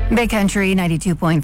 Big Country 92.5,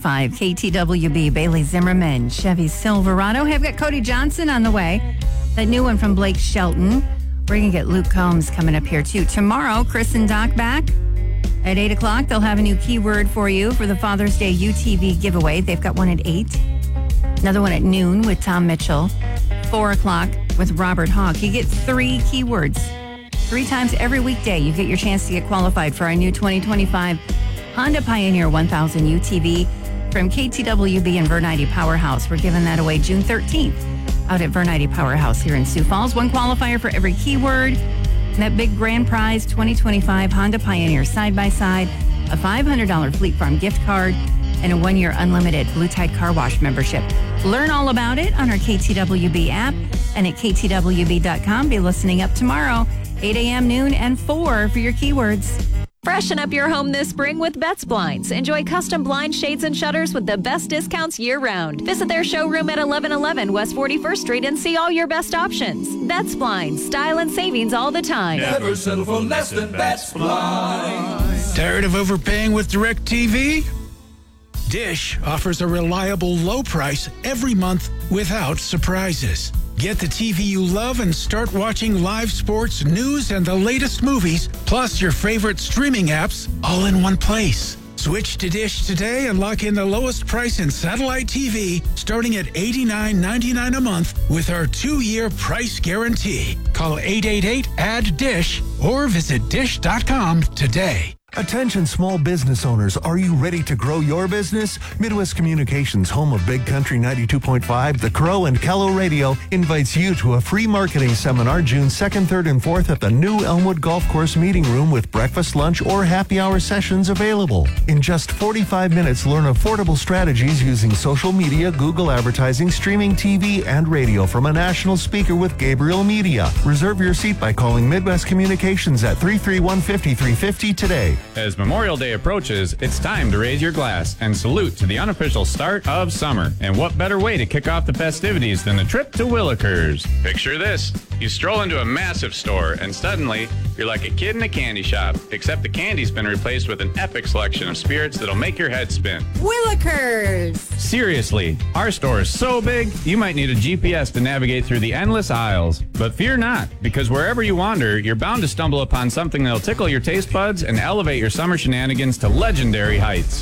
KTWB, Bailey Zimmerman, Chevy Silverado. Hey, I've got Cody Johnson on the way. That new one from Blake Shelton. We're going to get Luke Combs coming up here, too. Tomorrow, Chris and Doc back at 8 o'clock. They'll have a new keyword for you for the Father's Day UTV giveaway. They've got one at 8. Another one at noon with Tom Mitchell. 4 o'clock with Robert Hawk. You get 3 keywords. 3 times every weekday, you get your chance to get qualified for our new 2025 Honda Pioneer 1000 UTV from KTWB and Vernity Powerhouse. We're giving that away June 13th out at Vernity Powerhouse here in Sioux Falls. One qualifier for every keyword. And that big grand prize 2025 Honda Pioneer side-by-side, a $500 Fleet Farm gift card, and a 1-year unlimited Blue Tide Car Wash membership. Learn all about it on our KTWB app and at ktwb.com. Be listening up tomorrow, 8 a.m., noon, and 4 for your keywords. Freshen up your home this spring with Betts Blinds. Enjoy custom blind shades and shutters with the best discounts year-round. Visit their showroom at 1111 West 41st Street and see all your best options. Betts Blinds, style and savings all the time. Never settle for less than Betts Blinds. Tired of overpaying with DirecTV? Dish offers a reliable low price every month without surprises. Get the TV you love and start watching live sports, news, and the latest movies, plus your favorite streaming apps, all in one place. Switch to Dish today and lock in the lowest price in satellite TV, starting at $89.99 a month with our 2-year price guarantee. Call 888-ADD-DISH or visit dish.com today. Attention small business owners, are you ready to grow your business? Midwest Communications, home of Big Country 92.5, The Crow, and Kello Radio, invites you to a free marketing seminar June 2nd, 3rd, and 4th at the new Elmwood Golf Course Meeting Room with breakfast, lunch, or happy hour sessions available. In just 45 minutes, learn affordable strategies using social media, Google advertising, streaming TV, and radio from a national speaker with Gabriel Media. Reserve your seat by calling Midwest Communications at 331-5350 today. As Memorial Day approaches, it's time to raise your glass and salute to the unofficial start of summer. And what better way to kick off the festivities than a trip to Willikers? Picture this. You stroll into a massive store and suddenly you're like a kid in a candy shop, except the candy's been replaced with an epic selection of spirits that'll make your head spin. Willikers! Seriously, our store is so big, you might need a GPS to navigate through the endless aisles. But fear not, because wherever you wander, you're bound to stumble upon something that'll tickle your taste buds and elevate your summer shenanigans to legendary heights.